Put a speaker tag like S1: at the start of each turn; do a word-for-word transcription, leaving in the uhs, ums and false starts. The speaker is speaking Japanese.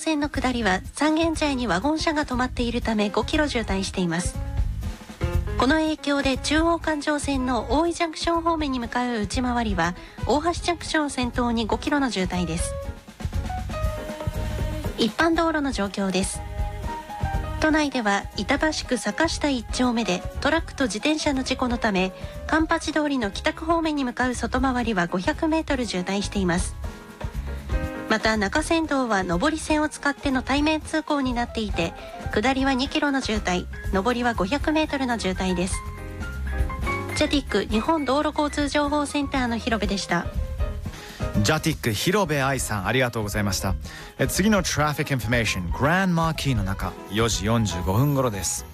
S1: 線の下りは三軒茶屋にワゴン車が止まっているためごキロ渋滞しています。この影響で中央環状線の大井ジャンクション方面に向かう内回りは大橋ジャンクションを先頭にごキロの渋滞です。一般道路の状況です。都内では板橋区坂下いち丁目でトラックと自転車の事故のため環八通りの北区方面に向かう外回りはごひゃくメートル渋滞しています。また中山道は上り線を使っての対面通行になっていて下りはにキロの渋滞、上りはごひゃくメートルの渋滞です。ジャティック日本道路交通情報センターの広部でした。
S2: ジャティック広部愛さんありがとうございました。え次のトラフィックインフォメーショングランマーキーの中よじよんじゅうごふん頃です。